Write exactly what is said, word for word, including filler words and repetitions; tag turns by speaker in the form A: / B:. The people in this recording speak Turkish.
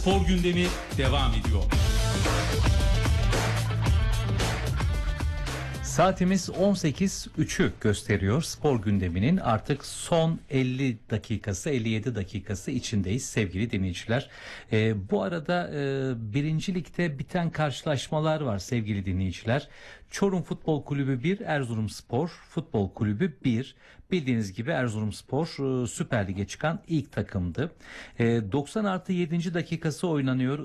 A: Spor gündemi devam ediyor.
B: Saatimiz on sekiz üçü gösteriyor. Spor gündeminin artık son elli dakikası, elli yedi dakikası içindeyiz sevgili dinleyiciler. Ee, bu arada e, birinci ligde biten karşılaşmalar var sevgili dinleyiciler. Çorum Futbol Kulübü bir, Erzurumspor Futbol Kulübü bir. Bildiğiniz gibi Erzurumspor e, Süper Lig'e çıkan ilk takımdı. E, doksan artı yedinci dakikası oynanıyor.